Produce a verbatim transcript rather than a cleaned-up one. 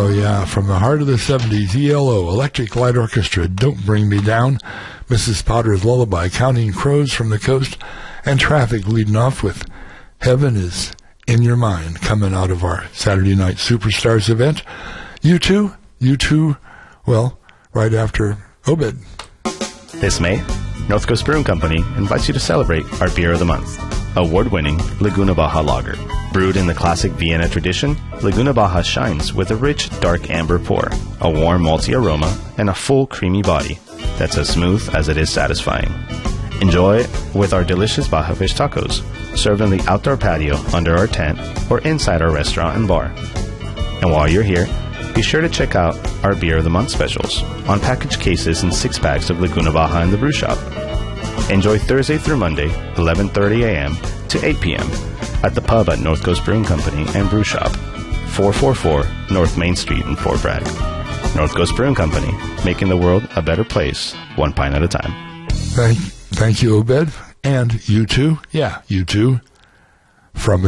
Oh, yeah, from the heart of the seventies, E L O, Electric Light Orchestra, Don't Bring Me Down, Missus Potter's Lullaby, Counting Crows from the Coast, and Traffic leading off with Heaven is in Your Mind, coming out of our Saturday Night Superstars event. You two, you two, well, right after Obed. This May, North Coast Brewing Company invites you to celebrate our Beer of the Month, award-winning Laguna Baja Lager. Brewed in the classic Vienna tradition, Laguna Baja shines with a rich, dark amber pour, a warm malty aroma, and a full, creamy body that's as smooth as it is satisfying. Enjoy with our delicious Baja Fish tacos, served on the outdoor patio under our tent or inside our restaurant and bar. And while you're here, be sure to check out our Beer of the Month specials on packaged cases and six-packs of Laguna Baja in the brew shop. Enjoy Thursday through Monday, eleven thirty a.m. to eight p.m. at the pub at North Coast Brewing Company and Brew Shop, four forty-four North Main Street in Fort Bragg. North Coast Brewing Company, making the world a better place, one pint at a time. Thank, thank you, Obed. And you too, yeah, you too, from